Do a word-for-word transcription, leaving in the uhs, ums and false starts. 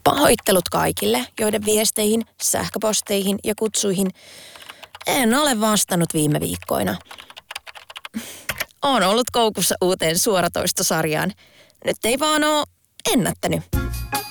Pahoittelut kaikille, joiden viesteihin, sähköposteihin ja kutsuihin en ole vastannut viime viikkoina. Oon ollut koukussa uuteen suoratoistosarjaan. Nyt ei vaan oo ennättänyt.